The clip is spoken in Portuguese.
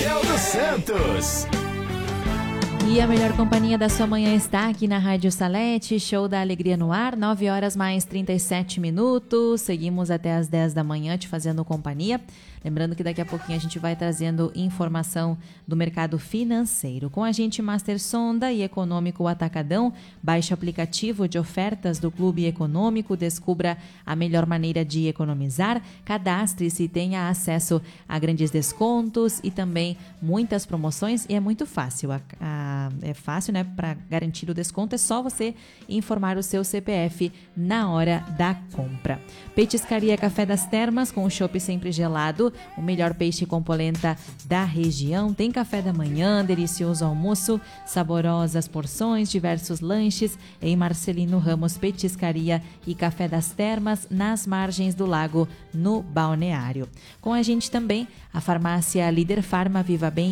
Rafael dos Santos. E a melhor companhia da sua manhã está aqui na Rádio Salete, show da alegria no ar, 9 horas mais 37 minutos, seguimos até as 10 da manhã te fazendo companhia. Lembrando que daqui a pouquinho a gente vai trazendo informação do mercado financeiro. Com a gente, Master Sonda e Econômico Atacadão. Baixe o aplicativo de ofertas do Clube Econômico, descubra a melhor maneira de economizar. Cadastre-se e tenha acesso a grandes descontos e também muitas promoções. E é muito fácil, é fácil, né? Para garantir o desconto é só você informar o seu CPF na hora da compra. Petiscaria Café das Termas, com o chopp sempre gelado, o melhor peixe com polenta da região. Tem café da manhã, delicioso almoço, saborosas porções, diversos lanches em Marcelino Ramos Petiscaria e Café das Termas, nas margens do lago, no Balneário. Com a gente também a farmácia Líder Farma Viva Bem